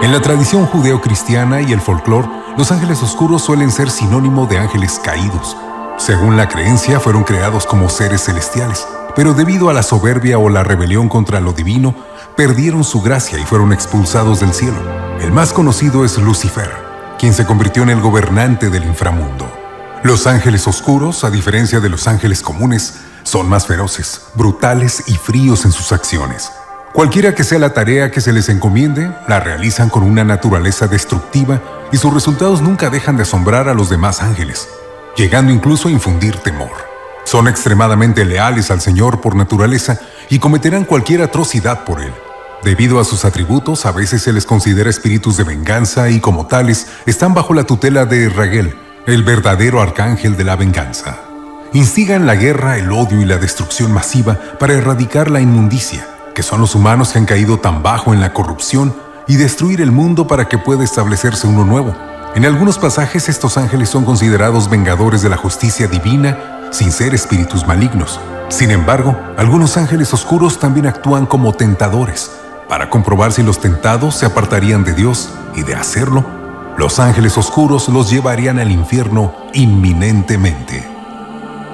En la tradición judeocristiana y el folclore, los ángeles oscuros suelen ser sinónimo de ángeles caídos. Según la creencia, fueron creados como seres celestiales, pero debido a la soberbia o la rebelión contra lo divino, perdieron su gracia y fueron expulsados del cielo. El más conocido es Lucifer, quien se convirtió en el gobernante del inframundo. Los ángeles oscuros, a diferencia de los ángeles comunes, son más feroces, brutales y fríos en sus acciones. Cualquiera que sea la tarea que se les encomiende, la realizan con una naturaleza destructiva y sus resultados nunca dejan de asombrar a los demás ángeles, llegando incluso a infundir temor. Son extremadamente leales al Señor por naturaleza y cometerán cualquier atrocidad por Él. Debido a sus atributos, a veces se les considera espíritus de venganza y como tales, están bajo la tutela de Raguel, el verdadero arcángel de la venganza. Instigan la guerra, el odio y la destrucción masiva para erradicar la inmundicia, que son los humanos que han caído tan bajo en la corrupción, y destruir el mundo para que pueda establecerse uno nuevo. En algunos pasajes estos ángeles son considerados vengadores de la justicia divina, sin ser espíritus malignos. Sin embargo, algunos ángeles oscuros también actúan como tentadores, para comprobar si los tentados se apartarían de Dios, y de hacerlo, los ángeles oscuros los llevarían al infierno inminentemente.